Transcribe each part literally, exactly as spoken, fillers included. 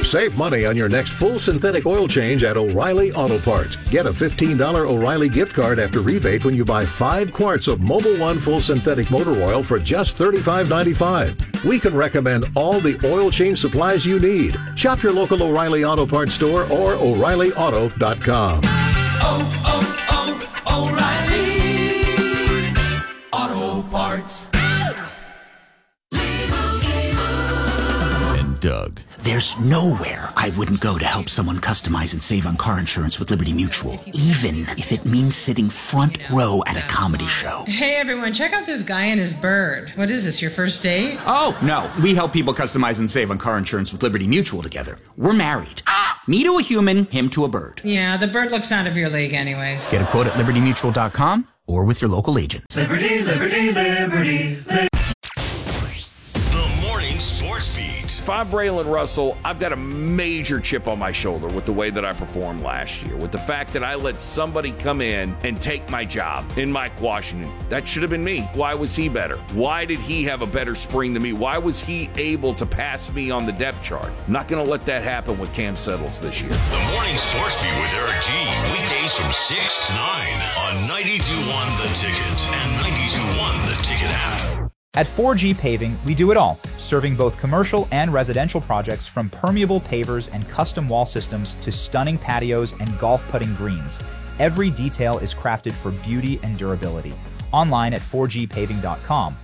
Save money on your next full synthetic oil change at O'Reilly Auto Parts. Get a fifteen dollars O'Reilly gift card after rebate when you buy five quarts of Mobil One full synthetic motor oil for just thirty-five ninety-five. We can recommend all the oil change supplies you need. Shop your local O'Reilly Auto Parts store or O'Reilly Auto dot com. Oh, oh, oh, O'Reilly Auto Parts. And Doug. There's nowhere I wouldn't go to help someone customize and save on car insurance with Liberty Mutual, even if it means sitting front row at a comedy show. Hey everyone, check out this guy and his bird. What is this, your first date? Oh, no. We help people customize and save on car insurance with Liberty Mutual together. We're married. Me to a human, him to a bird. Yeah, the bird looks out of your league anyways. Get a quote at liberty mutual dot com or with your local agent. Liberty, liberty, liberty, liberty. If I'm Braylon Russell, I've got a major chip on my shoulder with the way that I performed last year, with the fact that I let somebody come in and take my job in Mike Washington. That should have been me. Why was he better? Why did he have a better spring than me? Why was he able to pass me on the depth chart? I'm not going to let that happen with Cam Settles this year. The Morning Sports Beat with Eric G. Weekdays from six to nine on ninety-two point one The Ticket and ninety-two point one The Ticket app. At four G Paving, we do it all, serving both commercial and residential projects from permeable pavers and custom wall systems to stunning patios and golf putting greens. Every detail is crafted for beauty and durability. Online at four G paving dot com.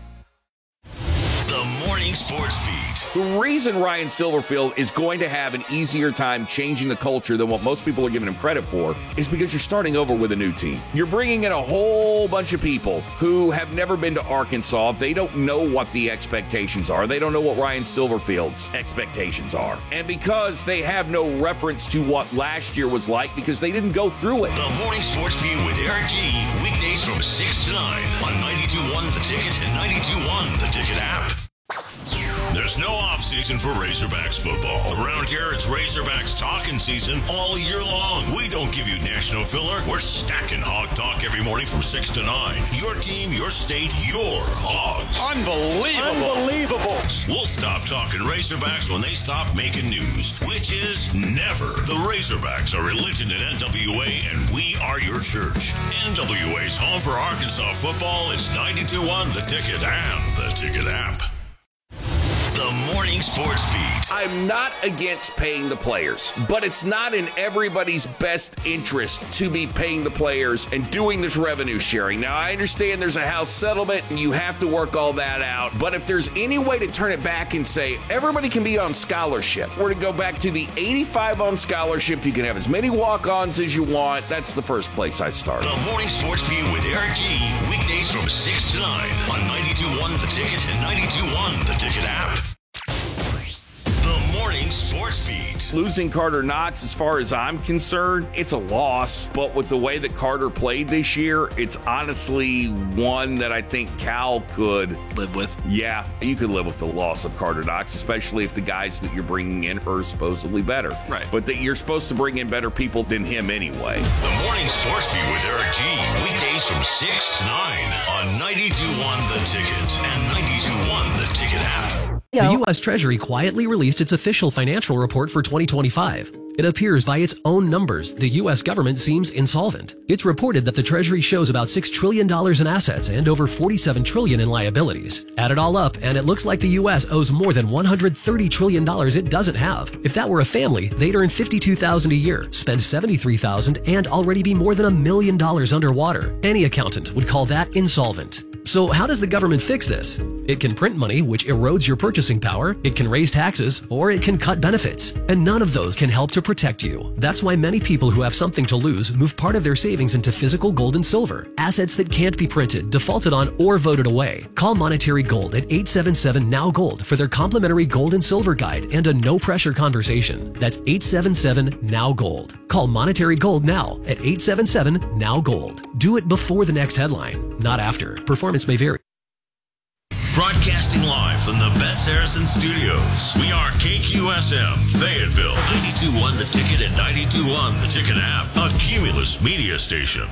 The Morning Sports Beat. The reason Ryan Silverfield is going to have an easier time changing the culture than what most people are giving him credit for is because you're starting over with a new team. You're bringing in a whole bunch of people who have never been to Arkansas. They don't know what the expectations are. They don't know what Ryan Silverfield's expectations are. And because they have no reference to what last year was like because they didn't go through it. The Morning Sports Beat with Eric G. Weekdays from six to nine on ninety-two point one The Ticket and ninety-two point one The Ticket app. There's no off-season for Razorbacks football. Around here, it's Razorbacks talking season all year long. We don't give you national filler. We're stacking Hog Talk every morning from six to nine. Your team, your state, your Hogs. Unbelievable. Unbelievable. We'll stop talking Razorbacks when they stop making news, which is never. The Razorbacks are religion at N W A, and we are your church. N W A's home for Arkansas football is ninety-two point one The Ticket and The Ticket app. The Morning Sports Beat. I'm not against paying the players, but it's not in everybody's best interest to be paying the players and doing this revenue sharing. Now, I understand there's a House settlement and you have to work all that out, but if there's any way to turn it back and say everybody can be on scholarship, we're to go back to the eighty-five on scholarship. You can have as many walk-ons as you want. That's the first place I start. The Morning Sports Beat with Eric G. Weekdays from six to nine on ninety-two point one The Ticket and ninety-two point one The Ticket app. The Morning Sports Beat. Losing Carter Knox, as far as I'm concerned, it's a loss. But with the way that Carter played this year, it's honestly one that I think Cal could live with. Yeah, you could live with the loss of Carter Knox, especially if the guys that you're bringing in are supposedly better. Right. But that you're supposed to bring in better people than him anyway. The Morning Sports Beat with Eric G. Weekdays from six to nine on ninety-two point one The Ticket and ninety-two point one The Ticket app. The U S Treasury quietly released its official financial report for twenty twenty-five. It appears by its own numbers, the U S government seems insolvent. It's reported that the Treasury shows about six trillion dollars in assets and over forty-seven trillion dollars in liabilities. Add it all up, and it looks like the U S owes more than one hundred thirty trillion dollars it doesn't have. If that were a family, they'd earn fifty-two thousand dollars a year, spend seventy-three thousand dollars, and already be more than a million dollars underwater. Any accountant would call that insolvent. So how does the government fix this? It can print money, which erodes your purchasing power, it can raise taxes, or it can cut benefits. And none of those can help to protect you. That's why many people who have something to lose move part of their savings into physical gold and silver, assets that can't be printed, defaulted on, or voted away. Call Monetary Gold at eight seven seven N O W Gold for their complimentary gold and silver guide and a no-pressure conversation. That's eight seven seven N O W Gold. Call Monetary Gold now at eight seven seven N O W Gold. Do it before the next headline, not after. Performance may vary. Broadcasting live from the Bet Saracen Studios. We are K Q S M, Fayetteville, ninety-two point one The Ticket and ninety-two point one The Ticket app, a Cumulus media station.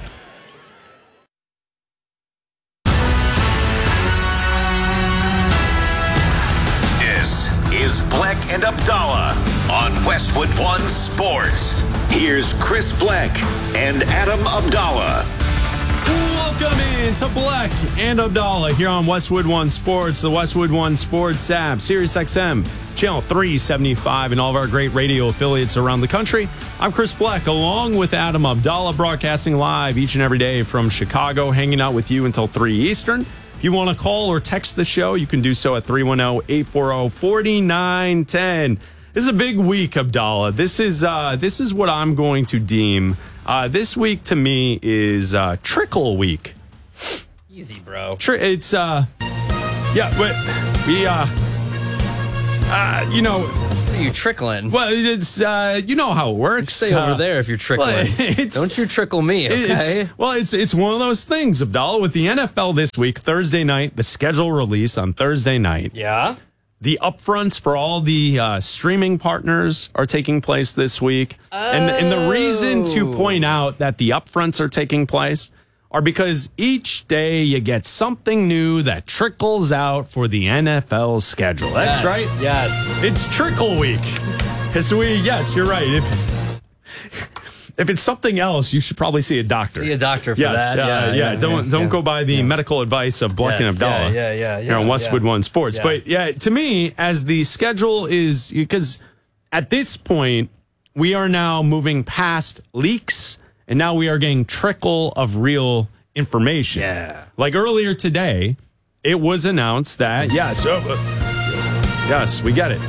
This is Black and Abdallah on Westwood One Sports. Here's Chris Black and Adam Abdallah. Welcome in to Black and Abdallah here on Westwood One Sports, the Westwood One Sports app, Sirius X M, channel three seventy-five, and all of our great radio affiliates around the country. I'm Chris Black, along with Adam Abdallah, broadcasting live each and every day from Chicago, hanging out with you until three Eastern. If you want to call or text the show, you can do so at three one zero, eight four zero, four nine one zero. This is a big week, Abdallah. This is uh, this is what I'm going to deem. Uh, this week to me is uh, trickle week. Easy, bro. Tri- it's uh, yeah, but we uh, uh, you know. What are you trickling? Well, it's uh, you know how it works. You stay over uh, there if you're trickling. Well, don't you trickle me, okay? It's, well, it's it's one of those things, Abdallah. With the N F L this week, Thursday night, the schedule release on Thursday night. Yeah. The upfronts for all the uh, streaming partners are taking place this week. Oh. And, and the reason to point out that the upfronts are taking place are because each day you get something new that trickles out for the N F L schedule. That's yes, right. Yes. It's trickle week. Because we, yes, you're right. If, if it's something else, you should probably see a doctor. See a doctor for yes, that. Uh, yeah, yeah, yeah. Don't yeah, don't yeah. go by the yeah. medical advice of Black yes, and Abdallah. Yeah, yeah, yeah. yeah here on Westwood yeah. One Sports. Yeah. But yeah, to me, as the schedule is, because at this point, we are now moving past leaks, and now we are getting trickle of real information. Yeah. Like earlier today, it was announced that, yes, oh, uh, yes, we get it.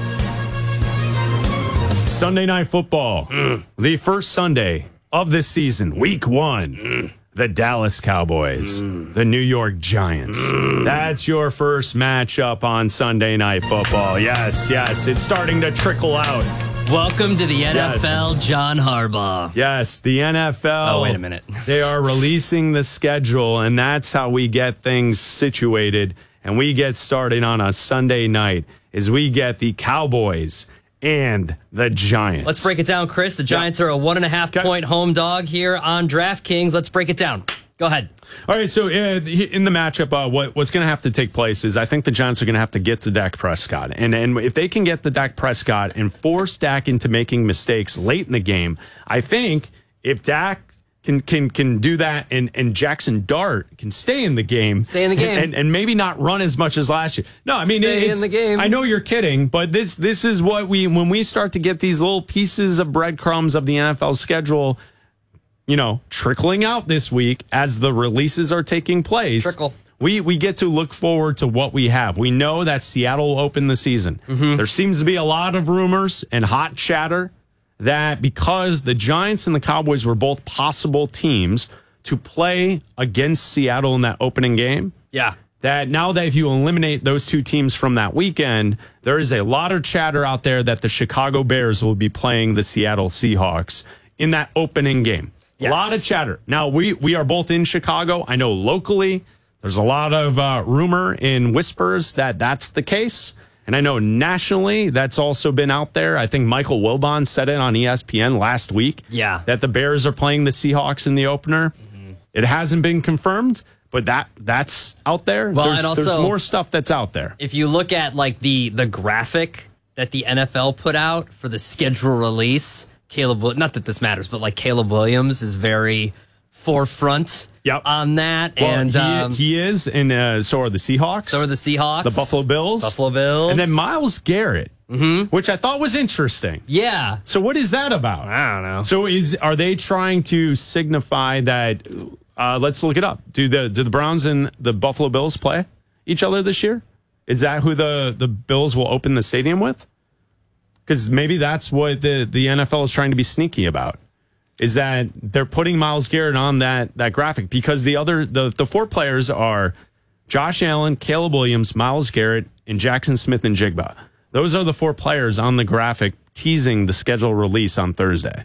Sunday Night Football, mm. the first Sunday of this season, week one. Mm. The Dallas Cowboys, mm. the New York Giants. Mm. That's your first matchup on Sunday Night Football. Yes, yes, it's starting to trickle out. Welcome to the N F L, yes. John Harbaugh. Yes, the N F L. Oh, wait a minute. They are releasing the schedule, and that's how we get things situated. And we get started on a Sunday night, is we get the Cowboys and the Giants. Let's break it down, Chris. The Giants yeah. are a one and a half okay. point home dog here on DraftKings. Let's break it down. Go ahead. All right, so uh, in the matchup, uh, what, what's going to have to take place is I think the Giants are going to have to get to Dak Prescott. And, and if they can get to Dak Prescott and force Dak into making mistakes late in the game, I think if Dak can can can do that and, and Jackson Dart can stay in the game. Stay in the game. And, and maybe not run as much as last year. No, I mean, stay it's, in the game. I know you're kidding, but this this is what we, when we start to get these little pieces of breadcrumbs of the N F L schedule, you know, trickling out this week as the releases are taking place. Trickle. We we get to look forward to what we have. We know that Seattle will open the season. Mm-hmm. There seems to be a lot of rumors and hot chatter that because the Giants and the Cowboys were both possible teams to play against Seattle in that opening game. Yeah. That now that if you eliminate those two teams from that weekend, there is a lot of chatter out there that the Chicago Bears will be playing the Seattle Seahawks in that opening game. Yes. A lot of chatter. Now, we, we are both in Chicago. I know locally there's a lot of uh, rumor and whispers that that's the case. And I know nationally that's also been out there. I think Michael Wilbon said it on E S P N last week. Yeah. That the Bears are playing the Seahawks in the opener. Mm-hmm. It hasn't been confirmed, but that that's out there. Well, there's, and also, there's more stuff that's out there. If you look at like the the graphic that the N F L put out for the schedule release, Caleb, not that this matters, but like Caleb Williams is very forefront yep. on that. Well, and he, um, he is, and uh, so are the Seahawks. So are the Seahawks. The Buffalo Bills. Buffalo Bills. And then Myles Garrett, mm-hmm. which I thought was interesting. Yeah. So what is that about? I don't know. So is are they trying to signify that, uh, let's look it up. Do the do the Browns and the Buffalo Bills play each other this year? Is that who the, the Bills will open the stadium with? Because maybe that's what the, the N F L is trying to be sneaky about. Is that they're putting Myles Garrett on that that graphic because the other the, the four players are Josh Allen, Caleb Williams, Myles Garrett, and Jackson Smith and Jigba. Those are the four players on the graphic teasing the schedule release on Thursday.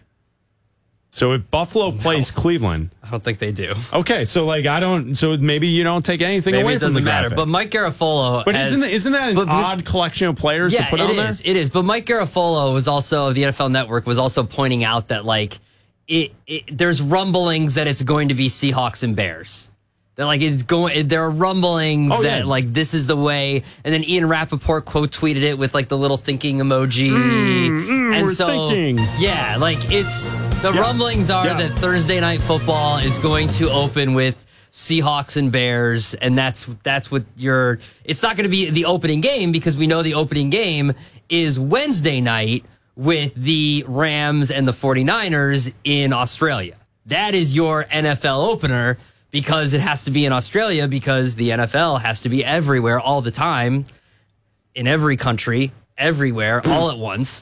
So if Buffalo no. plays Cleveland, I don't think they do. Okay, so like I don't. So maybe you don't take anything maybe away it from the doesn't matter. graphic. But Mike Garafolo, but has, isn't isn't that an but, odd collection of players yeah, to put it on is, there? It is. But Mike Garafolo was also the N F L Network was also pointing out that like it, it there's rumblings that it's going to be Seahawks and Bears. That like it's going. There are rumblings Oh, that yeah. like this is the way. And then Ian Rappaport quote tweeted it with like the little thinking emoji. Mm, mm, and we're so thinking. yeah, like it's the Yeah. rumblings are Yeah. that Thursday Night Football is going to open with Seahawks and Bears, and that's that's what you're. It's not going to be the opening game because we know the opening game is Wednesday night with the Rams and the 49ers in Australia. That is your N F L opener. Because it has to be in Australia, because the N F L has to be everywhere all the time, in every country, everywhere, all at once.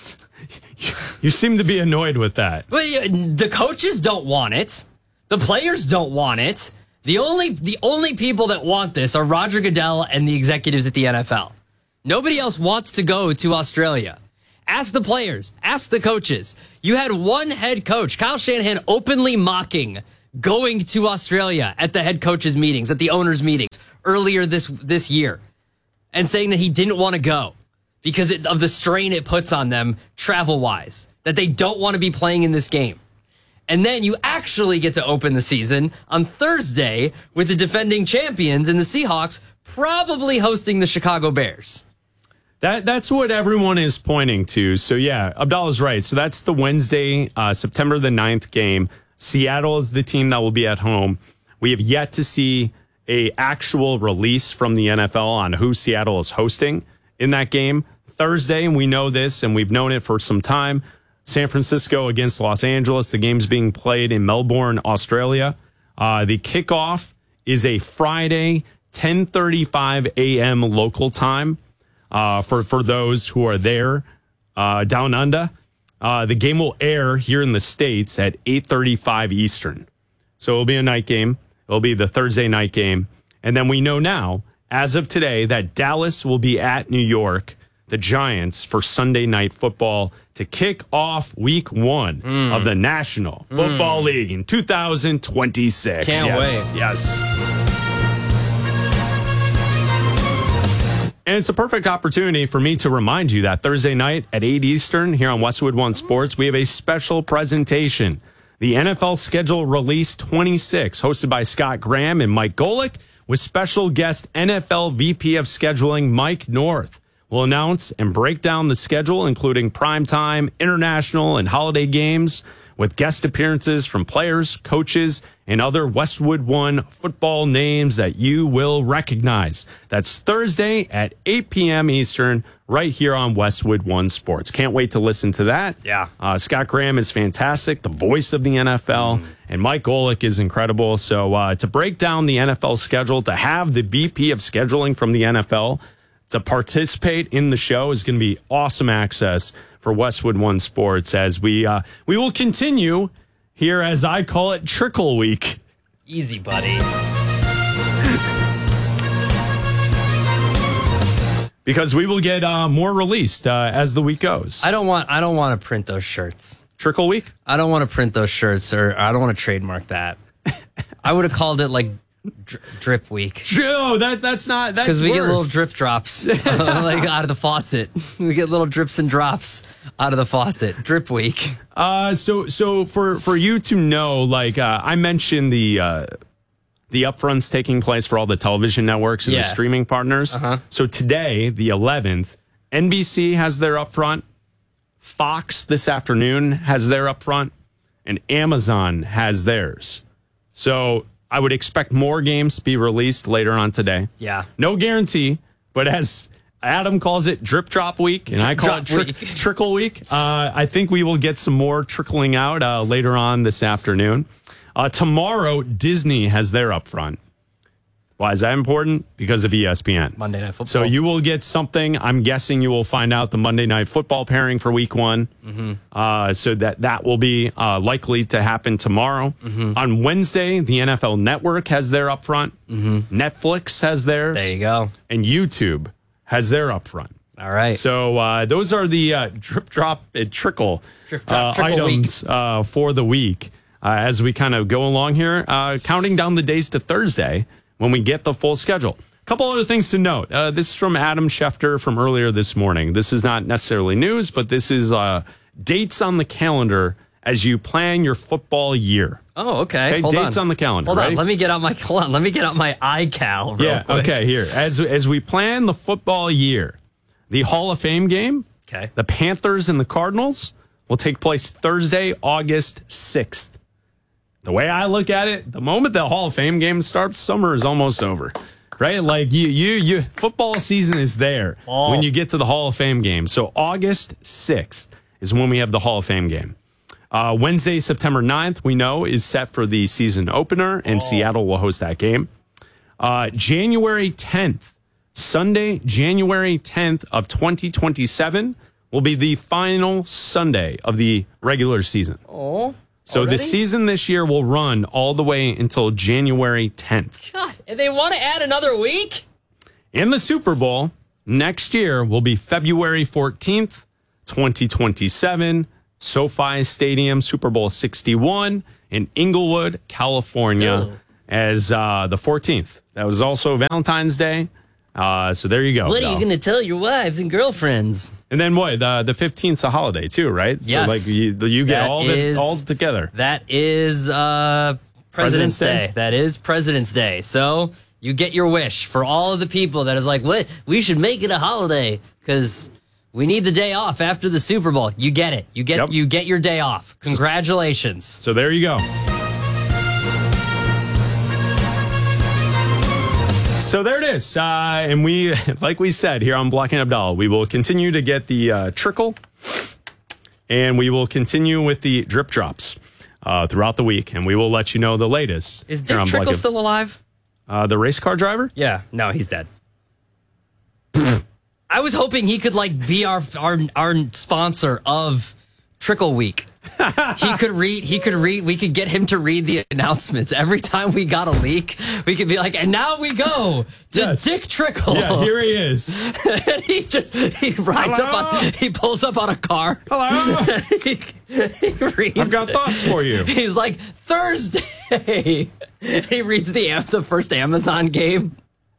You seem to be annoyed with that. But the coaches don't want it. The players don't want it. The only the only people that want this are Roger Goodell and the executives at the N F L. Nobody else wants to go to Australia. Ask the players. Ask the coaches. You had one head coach, Kyle Shanahan, openly mocking going to Australia at the head coaches meetings, at the owners meetings earlier this this year, and saying that he didn't want to go because it, of the strain it puts on them travel wise, that they don't want to be playing in this game. And then you actually get to open the season on Thursday with the defending champions and the Seahawks probably hosting the Chicago Bears. That That's what everyone is pointing to. So, yeah, Abdallah's right. So that's the Wednesday, uh, September the ninth game. Seattle is the team that will be at home. We have yet to see a actual release from the N F L on who Seattle is hosting in that game. Thursday, we know this, and we've known it for some time. San Francisco against Los Angeles. The game's being played in Melbourne, Australia. Uh, the kickoff is a Friday, ten thirty-five a.m. local time uh, for, for those who are there uh, down under. Uh, the game will air here in the States at eight thirty-five Eastern. So it'll be a night game. It'll be the Thursday night game. And then we know now, as of today, that Dallas will be at New York, the Giants, for Sunday Night Football to kick off week one mm. of the National Football mm. League in two thousand twenty-six. Can't yes, wait. Yes. And it's a perfect opportunity for me to remind you that Thursday night at eight Eastern here on Westwood One Sports, we have a special presentation. The N F L Schedule Release twenty-six, hosted by Scott Graham and Mike Golick, with special guest N F L V P of Scheduling Mike North. We'll announce and break down the schedule, including primetime, international, and holiday games, with guest appearances from players, coaches, and other Westwood One football names that you will recognize. That's Thursday at eight p.m. Eastern, right here on Westwood One Sports. Can't wait to listen to that. Yeah. Uh, Scott Graham is fantastic, the voice of the N F L, mm. and Mike Golick is incredible. So uh, to break down the N F L schedule, to have the V P of scheduling from the N F L to participate in the show is going to be awesome access for Westwood One Sports as we uh, we will continue here, as I call it, Trickle Week. Easy, buddy. Because we will get uh, more released uh, as the week goes. I don't want. I don't want to print those shirts. Trickle Week? I don't want to print those shirts, or I don't want to trademark that. I would have called it like dri- Drip Week. No, that that's not. That's because we worse. get little drip drops uh, like out of the faucet. We get little drips and drops out of the faucet. Drip Week. Uh, so so for for you to know, like uh, I mentioned the. Uh, The upfronts taking place for all the television networks and yeah. the streaming partners. Uh-huh. So today, the eleventh, N B C has their upfront. Fox this afternoon has their upfront. And Amazon has theirs. So I would expect more games to be released later on today. Yeah. No guarantee, but as Adam calls it, drip drop week, and I call Drop it tri- trickle week. Uh, I think we will get some more trickling out uh, later on this afternoon. Uh, tomorrow, Disney has their upfront. Why is that important? Because of E S P N. Monday Night Football. So you will get something. I'm guessing you will find out the Monday Night Football pairing for week one. Mm-hmm. Uh, so that, that will be uh, likely to happen tomorrow. Mm-hmm. On Wednesday, the N F L Network has their upfront. Mm-hmm. Netflix has theirs. There you go. And YouTube has their upfront. All right. So uh, those are the uh, drip, drop, and trickle, drip, drop, uh, trickle items uh, for the week. Uh, as we kind of go along here, uh, counting down the days to Thursday when we get the full schedule. A couple other things to note. Uh, this is from Adam Schefter from earlier this morning. This is not necessarily news, but this is uh, dates on the calendar as you plan your football year. Oh, okay. Okay, Hold dates on. on the calendar. Hold ready? on. Let me get out my hold on. Let me get out my iCal. Real yeah. quick. Okay. Here, as as we plan the football year, the Hall of Fame game. Okay. The Panthers and the Cardinals will take place Thursday, August sixth. The way I look at it, the moment the Hall of Fame game starts, summer is almost over. Right? Like you you you football season is there Oh. when you get to the Hall of Fame game. So August sixth is when we have the Hall of Fame game. Uh, Wednesday, September ninth, we know, is set for the season opener, and Oh. Seattle will host that game. Uh, January tenth, Sunday, January tenth of twenty twenty-seven will be the final Sunday of the regular season. Oh. So the already? season this year will run all the way until January tenth. God, and they want to add another week? And the Super Bowl next year will be February fourteenth, twenty twenty-seven, SoFi Stadium, Super Bowl sixty-one in Inglewood, California, Oh. as uh, the fourteenth. That was also Valentine's Day. Uh, so there you go. What are you Bill. going to tell your wives and girlfriends? And then what? The the fifteenth is a holiday too, right? Yes. So like you, you get That all the, is- all together. That is uh, President's, President's Day? Day. That is President's Day. So you get your wish for all of the people that is like, what? We should make it a holiday because we need the day off after the Super Bowl. You get it. You get Yep. you get your day off. Congratulations. So there you go. So there it is. Uh, and we, like we said here on Block and Abdallah, we will continue to get the uh, trickle and we will continue with the drip drops uh, throughout the week. And we will let you know the latest. Is here Dick on Block Trickle and- still alive? Uh, the race car driver? Yeah. No, he's dead. I was hoping he could like be our our our sponsor of Trickle Week. he could read. He could read. We could get him to read the announcements every time we got a leak. We could be like, and now we go to Yes. Dick Trickle. Yeah, here he is. and he just he rides Hello? up on. He pulls up on a car. Hello. he, he reads. I've got thoughts for you. He's like Thursday. he reads the am- the first Amazon game.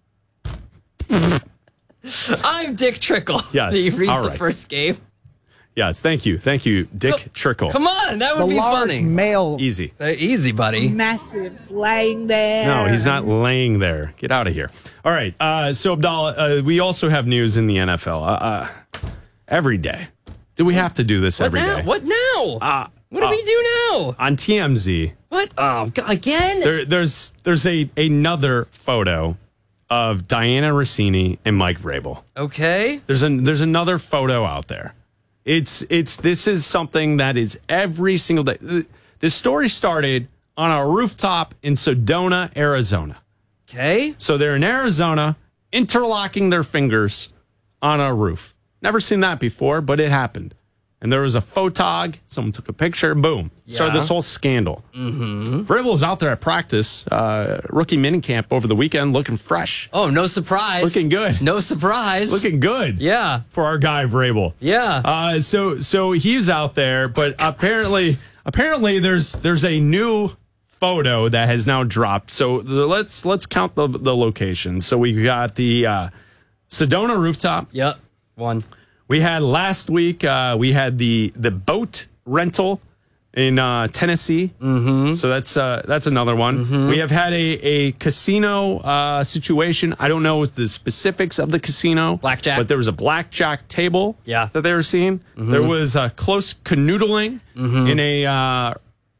I'm Dick Trickle. Yes, He reads all the right. first game. Yes, thank you. Thank you, Dick Trickle. Come on, that would The be large funny. male, Easy. Uh, easy, buddy. massive laying there. No, he's not laying there. Get out of here. All right. Uh, so, Abdallah, uh, we also have news in the N F L uh, uh, every day. Do we have to do this What every now? day? What now? Uh, what do uh, we do now? On T M Z, What? Oh, God, again? there, there's there's a another photo of Diana Rossini and Mike Vrabel. Okay. There's an there's another photo out there. It's it's this is something that is every single day. This story started on a rooftop in Sedona, Arizona. Okay. So they're in Arizona, interlocking their fingers on a roof. Never seen that before, but it happened. And there was a photog. Someone took a picture. Boom. Started Yeah. this whole scandal. Mm-hmm. Vrabel was out there at practice, uh, rookie minicamp over the weekend, looking fresh, Oh, no surprise. looking good, No surprise. looking good. Yeah. For our guy Vrabel. Yeah. Uh, so so he's out there, but apparently apparently there's there's a new photo that has now dropped. So the, let's let's count the the locations. So we got the uh, Sedona rooftop. Yep. One. We had last week. Uh, we had the the boat rental in uh, Tennessee. Mm-hmm. So that's uh, that's another one. Mm-hmm. We have had a a casino uh, situation. I don't know the specifics of the casino, Blackjack. but there was a blackjack table. Yeah. that they were seeing. Mm-hmm. There was uh, close canoodling in a uh,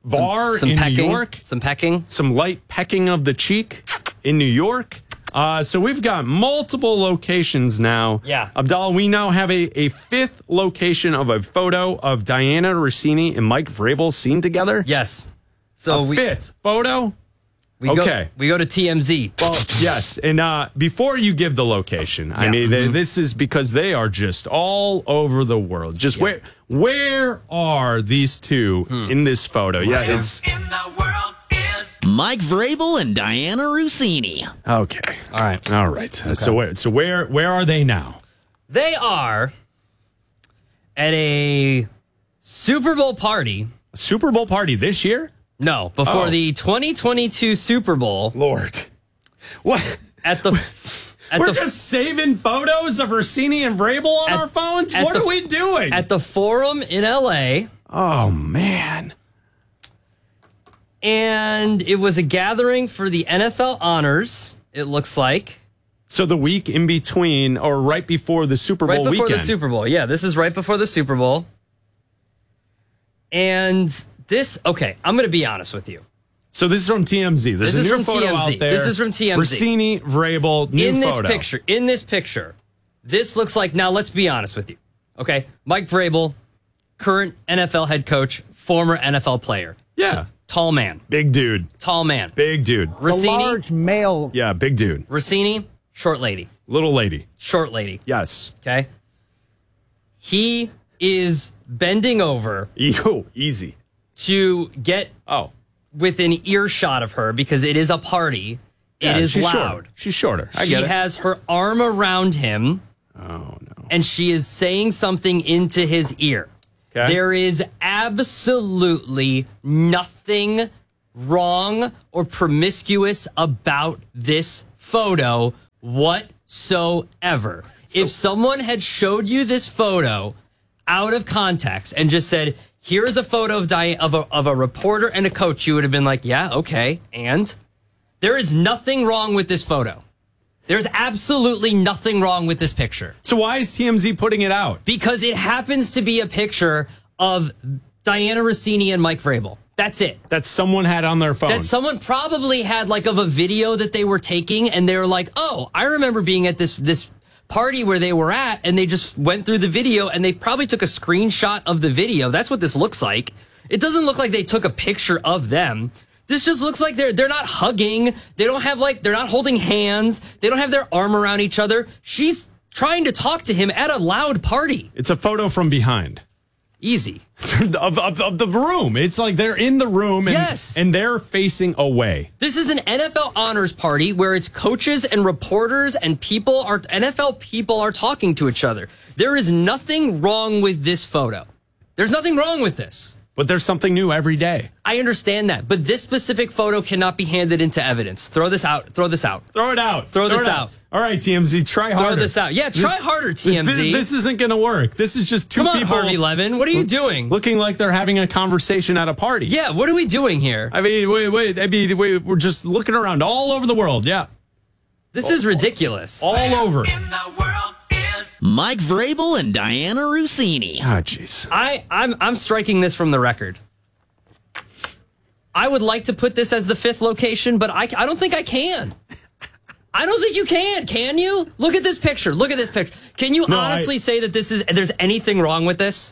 bar Some in pecking. New York. Some pecking. Some light pecking of the cheek in New York. Uh, so we've got multiple locations now. Yeah. Abdallah, we now have a, a fifth location of a photo of Diana Rossini and Mike Vrabel seen together. Yes. So a we fifth photo? we okay. go we go to T M Z. Well, yes. And uh, before you give the location, I Yeah. mean, Mhm. this is because they are just all over the world. Just where where are these two Hmm. in this photo? Yeah, it's In the world is Mike Vrabel and Diana Rossini. okay. All right. All right. So where so where where are they now? They are at a Super Bowl party. Super Bowl party this year? No, before Oh. the twenty twenty-two Super Bowl Lord. What? at the at We're the just saving photos of Rossini and Vrabel on At- our phones? at What the- are we doing? at the Forum in L A. oh, man. And it was a gathering for the N F L honors, it looks like. So the week in between or right before the Super Bowl weekend. Right before weekend. the Super Bowl. Yeah, this is right before the Super Bowl. And this, okay, I'm going to be honest with you. So this is from T M Z. There's this a is new from photo T M Z. out there. This is from T M Z. Rossini, Vrabel, new in this photo. picture, in this picture, this looks like, now let's be honest with you. Okay, Mike Vrabel, current N F L head coach, former N F L player. Yeah. T- tall man. Big dude. Tall man. Big dude. Rossini. A large male. Yeah, big dude. Rossini, short lady. Little lady. Short lady. Yes. Okay. He is bending over. Oh, easy. To get oh within earshot of her because it is a party. Yeah, it is she's loud. Shorter. She's shorter. I she get it. has her arm around him. Oh, no. And she is saying something into his ear. Okay. There is absolutely nothing wrong or promiscuous about this photo whatsoever. So, if someone had showed you this photo out of context and just said, here's a photo of, Diane, of, a, of a reporter and a coach, you would have been like, yeah, okay. And there is nothing wrong with this photo. There's absolutely nothing wrong with this picture. So why is T M Z putting it out? Because it happens to be a picture of Diana Rossini and Mike Vrabel. That's it. That someone had on their phone. That someone probably had like of a video that they were taking and they were like, oh, I remember being at this this party where they were at, and they just went through the video and they probably took a screenshot of the video. That's what this looks like. It doesn't look like they took a picture of them. This just looks like they're they're not hugging. They don't have like they're not holding hands. They don't have their arm around each other. She's trying to talk to him at a loud party. It's a photo from behind. Easy. of, of, of the room. It's like they're in the room and, yes. and they're facing away. This is an N F L honors party where it's coaches and reporters and people are N F L people are talking to each other. There is nothing wrong with this photo. There's nothing wrong with this. But there's something new every day. I understand that, but this specific photo cannot be handed into evidence. Throw this out. Throw this out. Throw it out. Throw, Throw this out. out. All right, T M Z, try harder. Throw this out. Yeah, try harder, T M Z. This, this isn't going to work. This is just two Come on, people. Harvey Levin. What are you doing? Looking like they're having a conversation at a party. Yeah, what are we doing here? I mean, wait, wait. I mean, wait, we're just looking around all over the world. Yeah. This is ridiculous. All over. In the world is Mike Vrabel and Diana Rossini. Oh, jeez. I, I'm, I'm striking this from the record. I would like to put this as the fifth location, but I, I don't think I can. I don't think you can. Can you? Look at this picture. Look at this picture. Can you no, honestly I, say that this is there's anything wrong with this?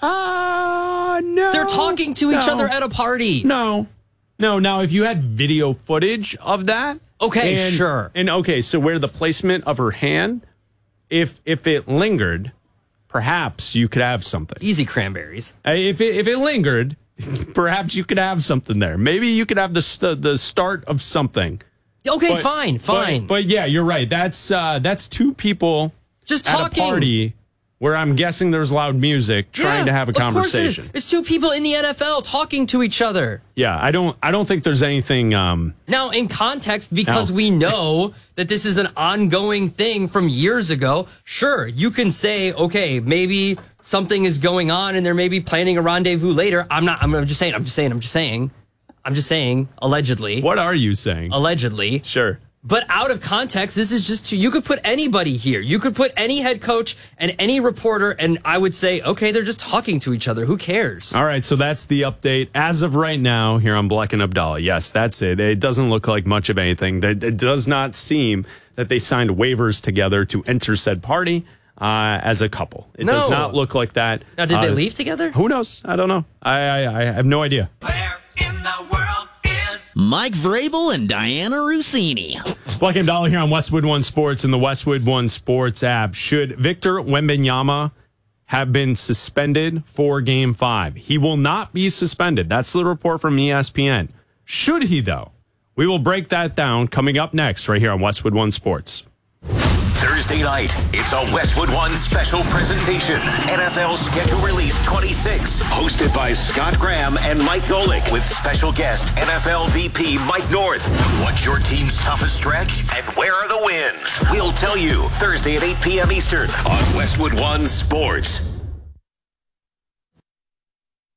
Uh, no. They're talking to no. each other at a party. No. No, now if you had video footage of that. Okay, and, sure. And okay, so where the placement of her hand, if if it lingered, perhaps you could have something. Easy cranberries. Uh, if it, if it lingered, perhaps you could have something there. Maybe you could have the st- the start of something. Okay, but, fine, fine. But, but yeah, you're right. That's uh, that's two people just at talking. a party where I'm guessing there's loud music trying yeah, to have a of course conversation. It is. It's two people in the N F L talking to each other. Yeah, I don't I don't think there's anything um Now, in context, because no. we know that this is an ongoing thing from years ago, sure, you can say, okay, maybe something is going on and they're maybe planning a rendezvous later. I'm not, I'm just saying, I'm just saying, I'm just saying, I'm just saying, allegedly. What are you saying? Allegedly. Sure. But out of context, this is just too, you could put anybody here. You could put any head coach and any reporter, and I would say, okay, they're just talking to each other. Who cares? All right, so that's the update. As of right now, here on Black and Abdallah, yes, that's it. It doesn't look like much of anything. It does not seem that they signed waivers together to enter said party uh, as a couple. It No. does not look like that. Now, did Uh, they leave together? Who knows? I don't know. I, I, I have no idea. where in the world is Mike Vrabel and Diana Rossini. Black and Dollar here on Westwood One Sports and the Westwood One Sports app. Should Victor Wembanyama have been suspended for Game five? He will not be suspended. That's the report from E S P N. Should he, though? We will break that down coming up next right here on Westwood One Sports. Thursday night, it's a Westwood One special presentation. N F L Schedule Release twenty-six, hosted by Scott Graham and Mike Golick, with special guest N F L V P Mike North. What's your team's toughest stretch, and where are the wins? We'll tell you Thursday at eight p.m. Eastern on Westwood One Sports.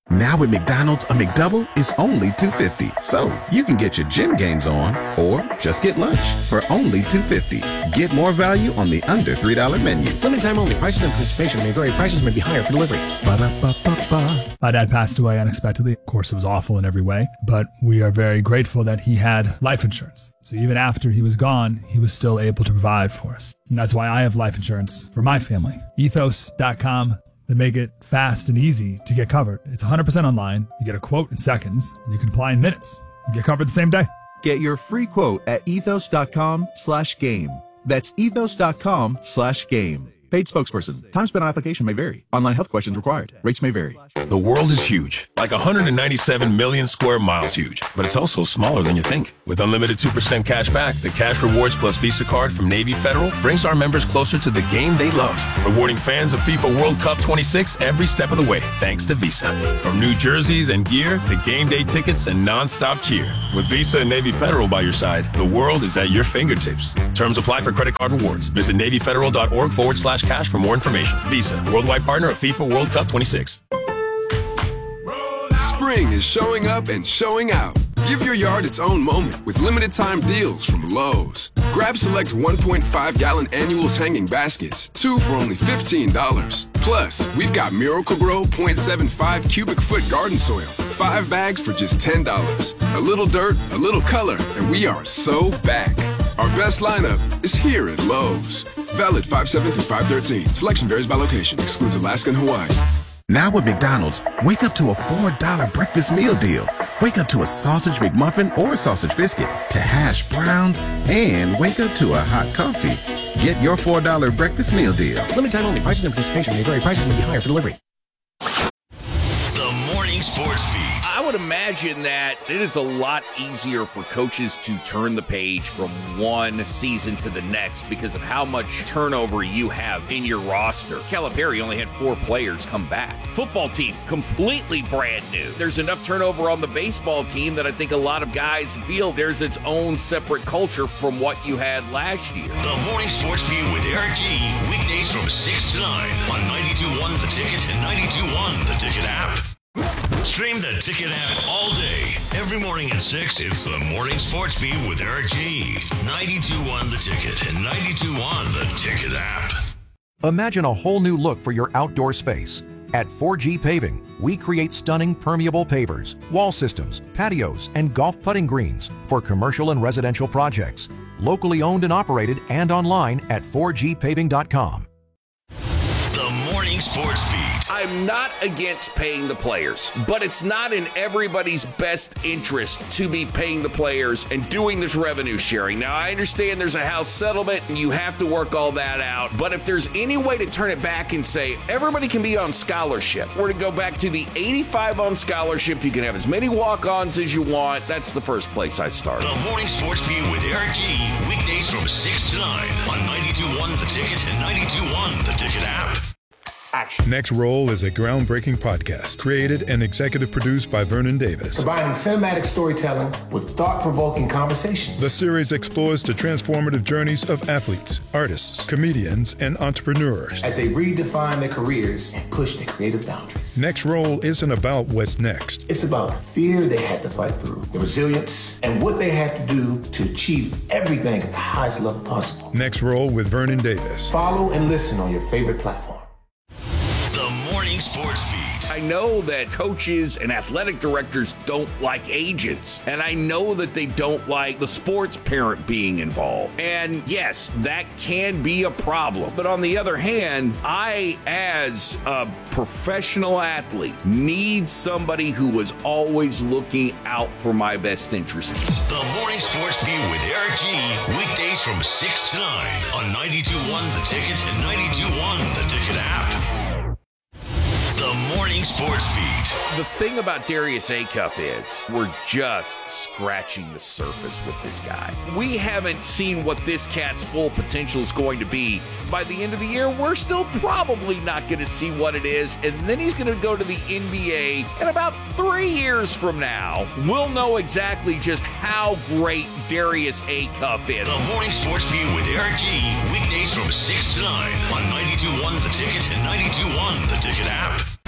Now at McDonald's, a McDouble is only two dollars and fifty cents. So you can get your gym gains on or just get lunch for only two dollars and fifty cents. Get more value on the under three dollar menu. Limited time only. Prices and participation may vary. Prices may be higher for delivery. Ba-da-ba-ba-ba. My dad passed away unexpectedly. Of course, it was awful in every way, but we are very grateful that he had life insurance. So even after he was gone, he was still able to provide for us. And that's why I have life insurance for my family. ethos dot com. They make it fast and easy to get covered. It's one hundred percent online. You get a quote in seconds, and you can apply in minutes. You get covered the same day. Get your free quote at ethos dot com slash game. That's ethos dot com slash game. Paid spokesperson. Time spent on application may vary. Online health questions required. Rates may vary. The world is huge, like one hundred ninety-seven million square miles huge, but it's also smaller than you think. With unlimited two percent cash back, the Cash Rewards Plus Visa card from Navy Federal brings our members closer to the game they love, rewarding fans of FIFA World Cup twenty-six every step of the way, thanks to Visa. From new jerseys and gear to game day tickets and non-stop cheer. With Visa and Navy Federal by your side, the world is at your fingertips. Terms apply for credit card rewards. Visit NavyFederal.org forward slash cash for more information. Visa, worldwide partner of FIFA World Cup twenty-six. Spring is showing up and showing out. Give your yard its own moment with limited time deals from Lowe's. Grab select one point five gallon annuals hanging baskets, two for only fifteen dollars. Plus, we've got Miracle-Gro zero point seven five cubic foot garden soil, five bags for just ten dollars. A little dirt, a little color, and we are so back. Our best lineup is here at Lowe's. Valid five seven through five thirteen. Selection varies by location. Excludes Alaska and Hawaii. Now at McDonald's, wake up to a four dollar breakfast meal deal. Wake up to a sausage McMuffin or sausage biscuit, to hash browns, and wake up to a hot coffee. Get your four dollar breakfast meal deal. Limited time only. Prices and participation may vary. Prices may be higher for delivery. The Morning Sports Beat. I would imagine that it is a lot easier for coaches to turn the page from one season to the next because of how much turnover you have in your roster. Calipari only had four players come back. Football team, completely brand new. There's enough turnover on the baseball team that I think a lot of guys feel there's its own separate culture from what you had last year. The Morning Sports Beat with Eric G. Weekdays from six to nine on ninety-two point one The Ticket and ninety-two point one The Ticket app. Stream the Ticket app all day. Every morning at six, it's the Morning Sports Beat with Eric G. ninety-two point one The Ticket and ninety-two point one The Ticket app. Imagine a whole new look for your outdoor space. At four G Paving, we create stunning permeable pavers, wall systems, patios, and golf putting greens for commercial and residential projects. Locally owned and operated and online at four G paving dot com. The Morning Sports Beat. I'm not against paying the players, but it's not in everybody's best interest to be paying the players and doing this revenue sharing. Now, I understand there's a house settlement and you have to work all that out, but if there's any way to turn it back and say everybody can be on scholarship, or to go back to the eighty-five on scholarship, you can have as many walk-ons as you want, that's the first place I start. The Morning Sports Beat with Eric G. Weekdays from six to nine on ninety-two point one The Ticket and ninety-two point one The Ticket app. Next Roll is a groundbreaking podcast created and executive produced by Vernon Davis. Combining cinematic storytelling with thought-provoking conversations. The series explores the transformative journeys of athletes, artists, comedians, and entrepreneurs as they redefine their careers and push their creative boundaries. Next Roll isn't about what's next. It's about the fear they had to fight through, the resilience, and what they had to do to achieve everything at the highest level possible. Next Roll with Vernon Davis. Follow and listen on your favorite platform. The Morning Sports Beat. I know that coaches and athletic directors don't like agents, and I know that they don't like the sports parent being involved. And yes, that can be a problem. But on the other hand, I, as a professional athlete, need somebody who is always looking out for my best interest. The Morning Sports Beat with Eric G. Weekdays from six to nine on ninety-two point one The Ticket and ninety-two point one The Ticket app. The Morning Sports Beat. The thing about Darius Acuff is we're just scratching the surface with this guy. We haven't seen what this cat's full potential is going to be. By the end of the year, we're still probably not going to see what it is, and then he's going to go to the N B A, and about three years from now, we'll know exactly just how great Darius Acuff is. The Morning Sports Beat with Eric G. Weekdays from six to nine on ninety-two point one The Ticket and ninety-two point one The Ticket app.